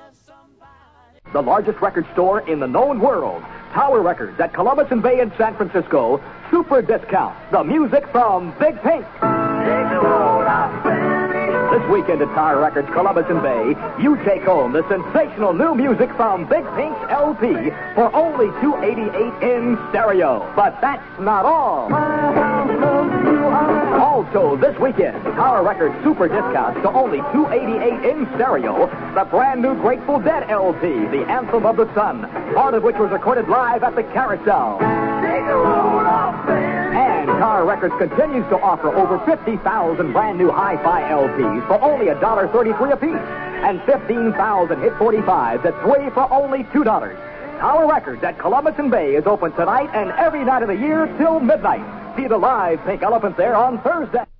The largest record store in the known world, Tower Records at Columbus and Bay in San Francisco. Super discount. The music from Big Pink. This weekend at Tower Records, Columbus and Bay, you take home the sensational new music from Big Pink's LP for only $288 in stereo. But that's not all. Also, this weekend, Tower Records super discounts to only $288 in stereo, the brand new Grateful Dead LP, the Anthem of the Sun, part of which was recorded live at the Carousel. And Tower Records continues to offer over 50,000 brand new hi-fi LPs for only $1.33 apiece, and 15,000 hit 45s at 3 for only $2. Tower Records at Columbus and Bay is open tonight and every night of the year till midnight. See the live Pink Elephant there on Thursday.